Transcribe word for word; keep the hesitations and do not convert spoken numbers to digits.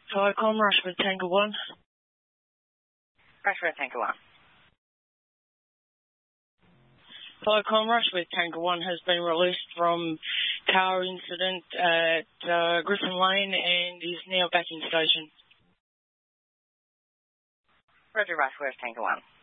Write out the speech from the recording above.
Hello, Com, Rush with Tango one. Rush with Tango one. Hello, Com, Rush with Tango one has been released from car incident at uh, Griffin Lane and is now back in station. Roger, Rush with Tango one.